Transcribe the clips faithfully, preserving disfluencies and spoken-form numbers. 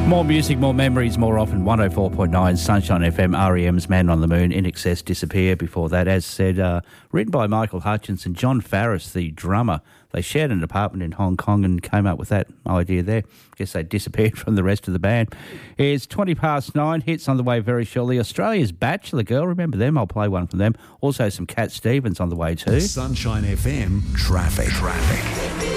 More music, more memories, more often. one oh four point nine Sunshine F M, R E M's Man on the Moon, In Excess, Disappear. Before that, as said, uh, written by Michael Hutchence and John Farris, the drummer. They shared an apartment in Hong Kong and came up with that idea there. Guess they disappeared from the rest of the band. It's twenty past nine, hits on the way very shortly. Australia's Bachelor Girl, remember them? I'll play one from them. Also some Cat Stevens on the way too. Sunshine F M, traffic. Traffic.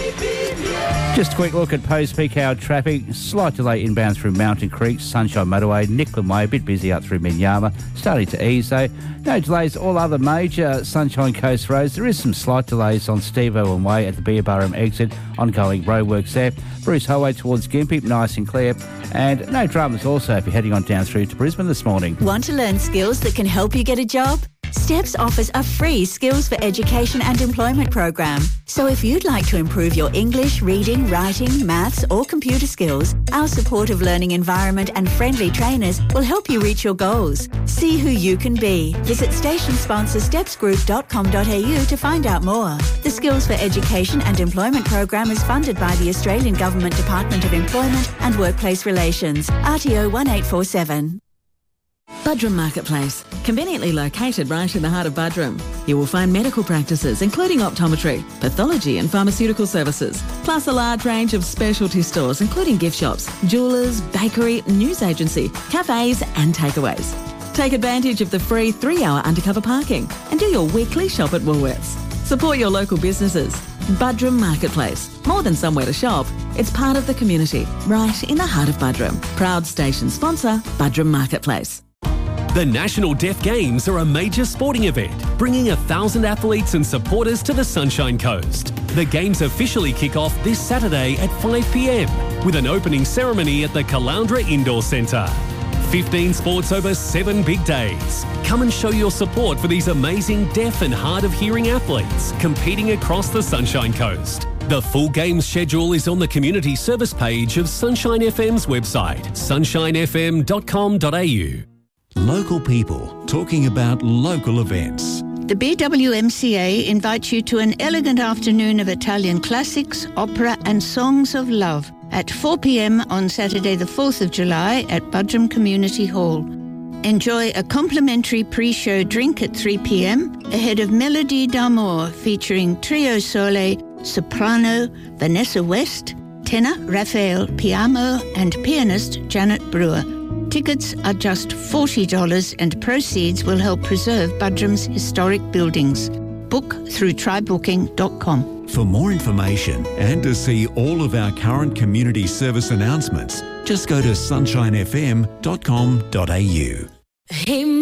Just a quick look at post-peak hour traffic. Slight delay inbound through Mountain Creek, Sunshine Motorway, Nicklin Way, a bit busy out through Minyama. Starting to ease though. No delays all other major Sunshine Coast roads. There is some slight delays on Steve Irwin Way at the Beerburrum exit. Ongoing roadworks there. Bruce Highway towards Gympie, nice and clear. And no dramas also if you're heading on down through to Brisbane this morning. Want to learn skills that can help you get a job? STEPS offers a free Skills for Education and Employment program. So if you'd like to improve your English, reading, writing, maths or computer skills, our supportive learning environment and friendly trainers will help you reach your goals. See who you can be. Visit station sponsor steps group dot com dot a u to find out more. The Skills for Education and Employment program is funded by the Australian Government Department of Employment and Workplace Relations, R T O one eight four seven. Buderim Marketplace, conveniently located right in the heart of Buderim. You will find medical practices including optometry, pathology and pharmaceutical services, plus a large range of specialty stores including gift shops, jewellers, bakery, news agency, cafes and takeaways. Take advantage of the free three-hour undercover parking and do your weekly shop at Woolworths. Support your local businesses. Buderim Marketplace. More than somewhere to shop, it's part of the community, right in the heart of Buderim. Proud station sponsor, Buderim Marketplace. The National Deaf Games are a major sporting event, bringing a thousand athletes and supporters to the Sunshine Coast. The Games officially kick off this Saturday at five p m with an opening ceremony at the Caloundra Indoor Centre. fifteen sports over seven big days. Come and show your support for these amazing deaf and hard of hearing athletes competing across the Sunshine Coast. The full games schedule is on the community service page of Sunshine F M's website, sunshine f m dot com dot a u. Local people talking about local events. The B W M C A invites you to an elegant afternoon of Italian classics, opera and songs of love at four p m on Saturday the fourth of July at Buderim Community Hall. Enjoy a complimentary pre-show drink at three p m ahead of Melody d'Amour featuring Trio Sole, soprano Vanessa West, tenor Raphael Piamo and pianist Janet Brewer. Tickets are just forty dollars and proceeds will help preserve Buderim's historic buildings. Book through try booking dot com. For more information and to see all of our current community service announcements, just go to sunshine f m dot com dot a u. Hey,